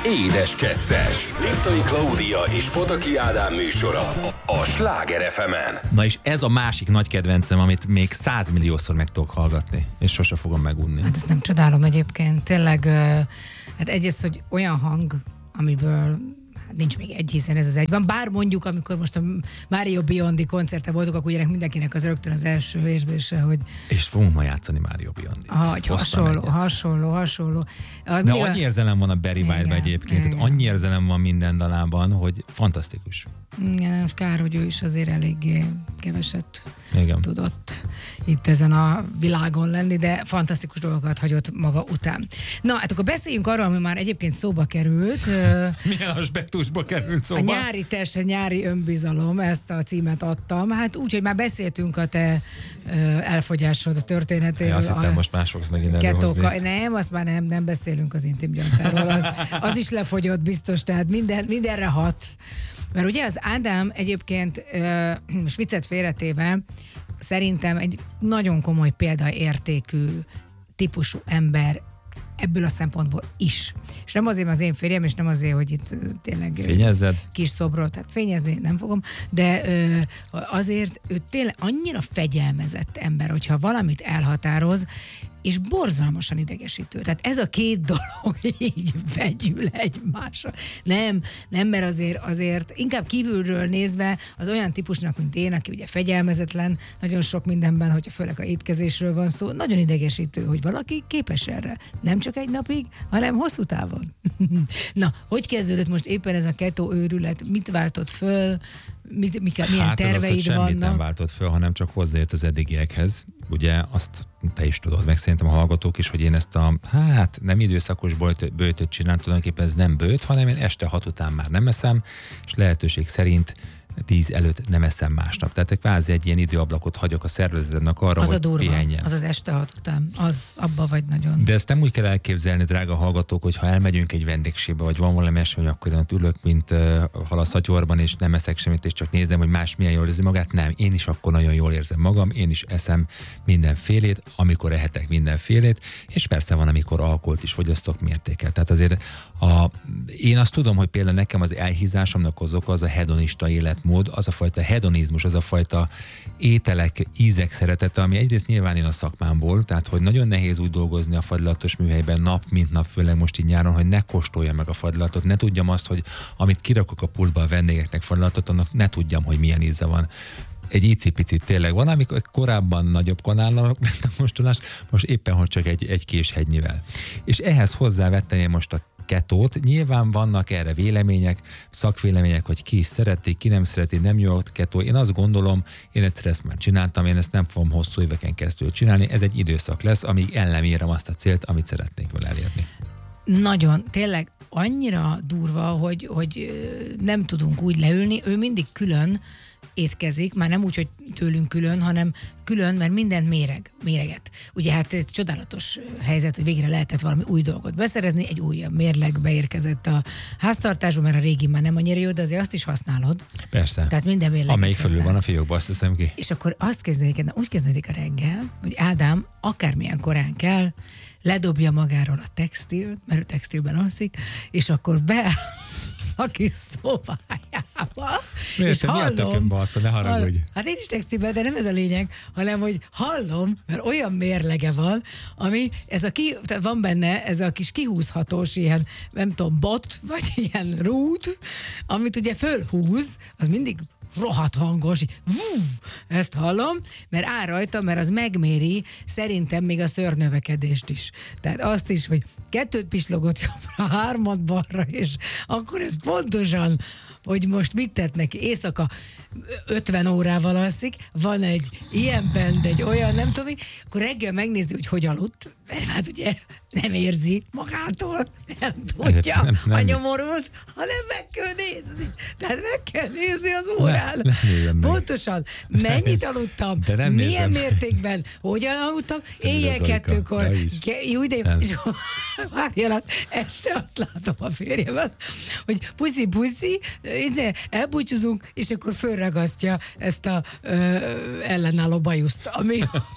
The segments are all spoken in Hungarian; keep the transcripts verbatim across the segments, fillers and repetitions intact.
Édes Kettes. Liptai Klaudia és Pataki Ádám műsora a Sláger ef emen. Na és ez a másik nagy kedvencem, amit még százmilliószor meg tudok hallgatni, és sose fogom megunni. Hát ezt nem csodálom egyébként. Tényleg, hát egyrészt, hogy olyan hang, amiből nincs még egy, hiszen ez az egy van. Bár mondjuk, amikor most a Mário Biondi koncerte voltunk, akkor ugye mindenkinek az rögtön az első érzése, hogy... És fogunk ma játszani Mário Biondit. Ah, hasonló, hasonló, hasonló. De annyi a... érzelem van a Barry White-ben egyébként, tehát annyi érzelem van minden dalában, hogy fantasztikus. Igen, most kár, hogy ő is azért eléggé keveset Igen. tudott itt ezen a világon lenni, de fantasztikus dolgokat hagyott maga után. Na, hát akkor beszéljünk arról, ami már egyébként szóba került. Milyen aspektusba került szóba? A nyári test, a nyári önbizalom, ezt a címet adtam. Hát úgy, hogy már beszéltünk a te elfogyásod történetéről. Azt hittem, most más fogsz megint előhozni. Nem, azt már nem, nem beszélünk az intim gyantáról. Az, az is lefogyott biztos, tehát minden, mindenre hat. Mert ugye az Ádám egyébként most viccet félretéve szerintem egy nagyon komoly példaértékű típusú ember ebből a szempontból is. És nem azért, az én férjem, és nem azért, hogy itt tényleg Fényezzed? Kis szobrot, tehát fényezni nem fogom, de azért ő tényleg annyira fegyelmezett ember, hogyha valamit elhatároz, és borzalmasan idegesítő. Tehát ez a két dolog így vegyül egymásra. Nem, nem, mert azért, azért inkább kívülről nézve az olyan típusnak, mint én, aki ugye fegyelmezetlen, nagyon sok mindenben, hogyha főleg a étkezésről van szó, nagyon idegesítő, hogy valaki képes erre. Nem csak egy napig, hanem hosszú távon. Na, hogy kezdődött most éppen ez a keto őrület? Mit váltott föl? Mit, mik, milyen hát terveid az az, hogy semmit vannak? nem váltott föl, hanem csak hozzájött az eddigiekhez. Ugye azt te is tudod, meg szerintem a hallgatók is, hogy én ezt a, hát nem időszakos bőtöt, bőtöt csinálom, tulajdonképpen ez nem bőt, hanem én este hat után már nem eszem, és lehetőség szerint tíz előtt nem eszem másnap. Tehát kvázi egy ilyen időablakot hagyok a szervezetemnek arra, az hogy a durva, pihenjen. az az este hat után, az abba vagy nagyon. De ezt nem úgy kell elképzelni, drága hallgatók, hogy ha elmegyünk egy vendégségbe, vagy van valami esemény, hogy akkor én ott ülök, mint uh, hal a szatyorban, és nem eszek semmit, és csak nézem, hogy más milyen jól érzi magát. Nem, én is akkor nagyon jól érzem magam, én is eszem mindenfélét, amikor ehetek mindenfélét, és persze van, amikor alkoholt is fogyasztok mértékkel. Tehát azért a, én azt tudom, hogy például nekem az elhízásomnak az oka az a hedonista életmód, az a fajta hedonizmus, az a fajta ételek, ízek szeretete, ami egyrészt nyilván én a szakmámból, tehát hogy nagyon nehéz úgy dolgozni a fagylatos műhelyben nap, mint nap, főleg most így nyáron, hogy ne kóstoljam meg a fagylatot, ne tudjam azt, hogy amit kirakok a pultba a vendégeknek fagylatot, annak ne tudjam, hogy milyen íze van. Egy icipicit tényleg van, amikor korábban nagyobb kanálnak ment a mostolás, most éppen, hogy csak egy, egy kés hegynyivel. És ehhez hozzávettem én most a ketót. Nyilván vannak erre vélemények, szakvélemények, hogy ki is szereti, ki nem szereti, nem jó a ketó. Én azt gondolom, én egyszer ezt már csináltam, én ezt nem fogom hosszú éveken keresztül csinálni, ez egy időszak lesz, amíg el nem érem azt a célt, amit szeretnék vele elérni. Nagyon, tényleg annyira durva, hogy, hogy nem tudunk úgy leülni, ő mindig külön étkezik, már nem úgy, hogy tőlünk külön, hanem külön, mert mindent méreg, méreget. Ugye hát ez csodálatos helyzet, hogy végre lehetett valami új dolgot beszerezni, egy újabb mérleg beérkezett a háztartásba, mert a régi már nem annyira jó, de azért azt is használod. Persze. Tehát minden mérleget amelyik felül használsz. van a fiókba, azt teszem ki. És akkor azt kezdődik, úgy kezdődik a reggel, hogy Ádám akármilyen korán kell, ledobja magáról a textilt, mert ő textilben alszik, és akkor be a kis szobájába. Miért és te hallom, mi a tökönbe azt, ne haragudj? Hát én is textilben, de nem ez a lényeg, hanem hogy hallom, mert olyan mérlege van, ami, ez a ki, van benne ez a kis kihúzhatós ilyen, nem tudom, bot, vagy ilyen rúd, amit ugye fölhúz, az mindig rohadt hangos, vúv, ezt hallom, mert áll rajta, mert az megméri szerintem még a szőrnövekedést is. Tehát azt is, hogy kettőt pislogott jobbra, hármat balra, és akkor ez pontosan, hogy most mit tett neki. Éjszaka ötven órával alszik, van egy ilyen bend, egy olyan, nem tudom mi, akkor reggel megnézi, hogy hogy aludt, mert hát ugye nem érzi magától, nem tudja nem, nem, a nyomorult, hanem meg kell nézni. Tehát meg kell nézni az órán. Ne, nem pontosan, mennyit aludtam, milyen nézem. Mértékben, hogyan aludtam, éjjel kettőkor. Ke- jó, de várjanak, este azt látom a férjemet, hogy puszi-puszi, elbúcsúzunk, és akkor fölragasztja ezt a ö, ellenálló bajuszt, ami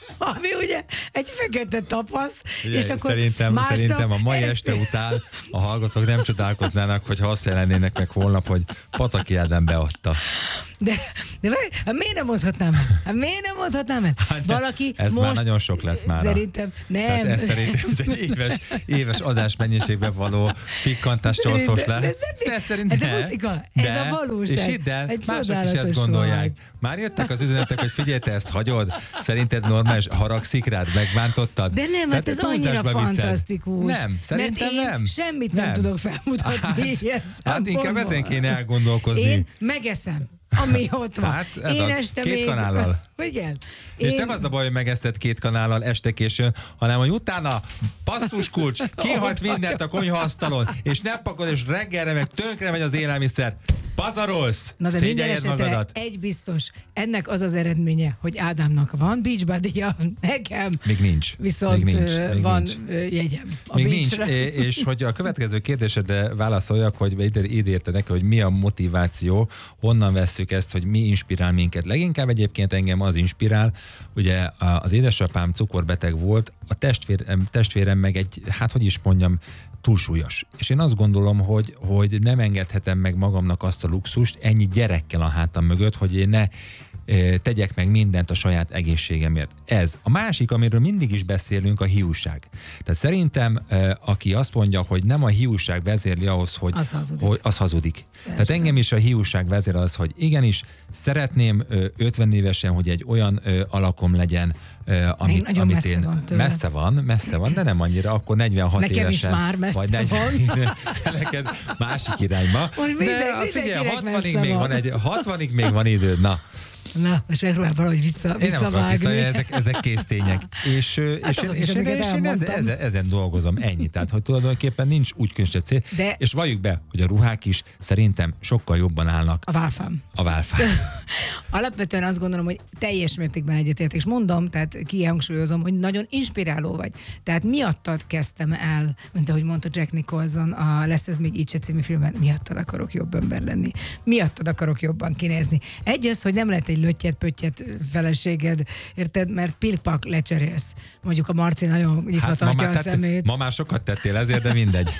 ami ugye egy fekete tapasz, Ugye, és akkor szerintem, másnap szerintem a mai este... este után a hallgatók nem csodálkoznának, hogyha azt jelennének meg holnap, hogy Pataki Ádám beadta. De, de hát miért nem mondhatnám el? Hát miért nem mondhatnám el? Hát Valaki ez most... már nagyon sok lesz már. Szerintem nem. Tehát ez szerintem ez egy éves, éves adás mennyiségben való fikkantás csorszós le. De, de szerintem. de Bucika, ez a valóság. És hidd el, egy mások is ezt gondolják. vagy. Már jöttek az üzenetek, hogy figyelj, te ezt hagyod? Szerinted normális, haragszik rád, megbántottad? De nem, hát ez annyira fantasztikus. Nem, szerintem mert én nem. semmit nem, nem tudok felmutatni hát, ilyen hát inkább szempontból. ezen kéne elgondolkozni. Én megeszem, ami ott van. Hát ez én az, este két még... kanállal. Igen. És Én... nem az a baj, hogy megeszed két kanállal este későn, hanem hogy utána basszus kulcs, kihagysz mindent a konyhaasztalon, és nem pakod, és reggelre meg tönkre megy az élelmiszer. Pazarolsz! Na de minden Szégyelljed esetre magadat. egy biztos, ennek az az eredménye, hogy Ádámnak van beachbody-ja, nekem Még nincs. viszont még nincs, ö, még van nincs. ö, jegyem a Még nincs, beachre. és hogy a következő kérdésedre válaszoljak, hogy ide, ide érte neki, hogy mi a motiváció, honnan vesszük ezt, hogy mi inspirál minket. Leginkább egyébként engem az inspirál, ugye az édesapám cukorbeteg volt, a testvérem, testvérem meg egy, hát hogy is mondjam, túlsúlyos. És én azt gondolom, hogy, hogy nem engedhetem meg magamnak azt a luxust ennyi gyerekkel a hátam mögött, hogy én ne tegyek meg mindent a saját egészségemért. Ez. A másik, amiről mindig is beszélünk, a hiúság. Tehát szerintem, aki azt mondja, hogy nem a hiúság vezérli ahhoz, hogy az hazudik. Hogy az hazudik. Tehát engem is a hiúság vezér az, hogy igenis, szeretném ötven évesen, hogy egy olyan alakom legyen, amit, nagyon amit messze én... van tőle. Messze van, messze van, de nem annyira, akkor negyvenhat Nekem évesen. is már messze vagy negyven, van. Neked másik irányba. Most de minden, figyelj, hatvanig még van egy, hatvanig még van időd, na. Na, most megpróbál valahogy vissza, Én nem akarok vissza, visszavágni. ezek, ezek kész tények. És, Hát és, azok és, is, és, amiket és én ezen, elmondtam. ezen, ezen dolgozom, ennyi. Tehát, hogy tulajdonképpen nincs úgy különösebb cél. De- És valljuk be, hogy a ruhák is szerintem sokkal jobban állnak A válfám. a válfán. Alapvetően azt gondolom, hogy teljes mértékben egyetértek, és mondom, tehát kihangsúlyozom, hogy nagyon inspiráló vagy. Tehát miattad kezdtem el, mint ahogy mondta Jack Nicholson, a Lesz ez még így se című filmben, miattad akarok jobb ember lenni. Miattad akarok jobban kinézni. Egy az, hogy nem lehet egy löttyet-pöttyet feleséged, érted? Mert pilpak lecserélsz. Mondjuk a Marci nagyon nyitva Hát ma tartja már, a tett, szemét. ma már sokat tettél ezért, de mindegy.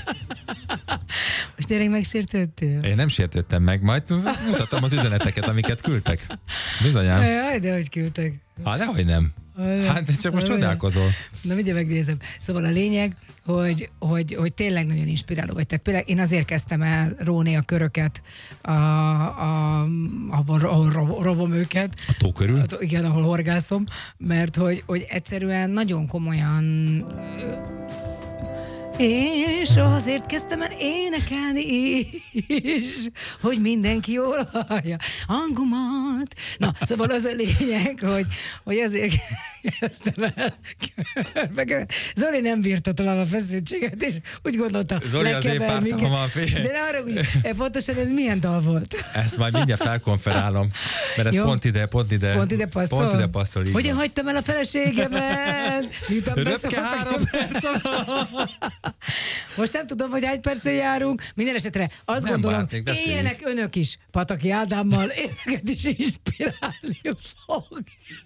Most tényleg megsértődtél? Én nem sértettem meg, majd mutatom az üzeneteket, amiket küldtek. Bizonyám. Jaj, de hogy küldtek. Hát nehogy nem. Hát csak most csodálkozol. Na, mindjárt megnézem. Szóval a lényeg, hogy, hogy, hogy tényleg nagyon inspiráló vagy. Tehát például én azért kezdtem el róni a köröket, a, a, ahol, ahol rovom őket. A tó körül? A, igen, ahol horgászom, mert hogy, hogy egyszerűen nagyon komolyan és azért kezdtem el énekelni is, hogy mindenki jól hallja hangomat. Na, szóval az a lényeg, hogy, hogy azért kezdtem el. Zoli nem bírta tovább a feszültséget, és úgy gondolta, Zoli az én pártamon van, figyelj. De arra, hogy pontosan ez milyen dal volt? Ezt majd mindjárt felkonferálom, mert ez Jó. pont ide, pont ide. Pont ide passzol? Pont ide passzol, így Hogyan van. hagytam el a feleségemet? Miután Röpke beszokott- három perc alatt. Most nem tudom, hogy hány percen járunk. Minden esetre azt Nem gondolom, bánt, még beszéljünk. éljenek önök is Pataki Ádámmal, éneket is inspirálni fog.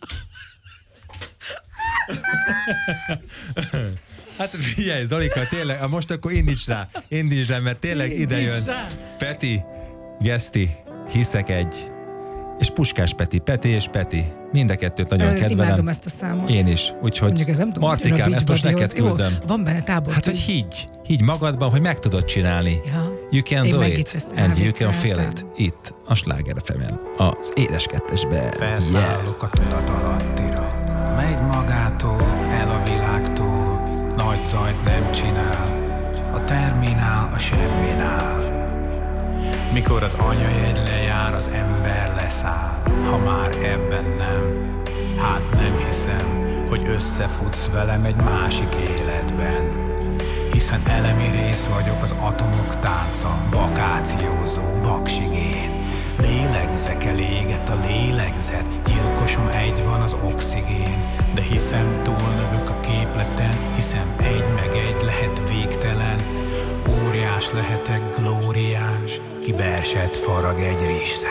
Hát figyelj, Zolika, tényleg, most akkor indíts rá, indíts rá, mert tényleg ide Indíts jön rá. Peti, Geszti, Hiszek egy, és Puskás Peti, Peti és Peti. Mind a kettőt nagyon Ö, kedvelem. imádom ezt a számot. Én is, úgyhogy Mondjuk ez nem tudom, Marcikám, hogy ezt most Beach neked Buddyhoz- küldöm. Jó, van benne tábor. Hát, hogy higgy, higgy magadban, hogy meg tudod csinálni. Ja. You can Én do meg it, itt ezt and you can feel elvicceltem. it. Itt, a Sláger ef emen, az édes kettesbe. Felszállok a tudat alattira, megy magától, el a világtól, nagy zajt nem csinál, a terminál, a semminál. Mikor az anyajegy lejár, az ember leszáll, ha már ebben nem, hát nem hiszem, hogy összefutsz velem egy másik életben. Hiszen elemi rész vagyok az atomok tánca, vakációzó vaksigén. Lélegzek eléget a lélegzet, gyilkosom egy van az oxigén. De hiszem túlnövök a képleten, hiszem egy meg egy lehet végtelen. Óriás lehetek, glóriás, ki verset farag egy rizszen.